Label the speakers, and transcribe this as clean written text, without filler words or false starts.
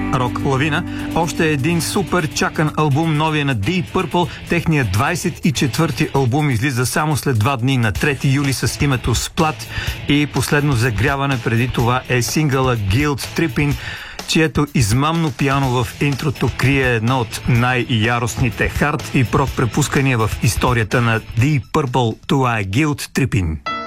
Speaker 1: Рок Лавина. Още един супер чакан албум, новия на Deep Purple. Техният 24-ти албум излиза само след 2 дни на 3 юли с името Splat, и последно загряване преди това е сингъла Guilt Trippin', чието измамно пиано в интрото крие едно от най-яростните хард и прок препускания в историята на Deep Purple. Това е Guilt Trippin'.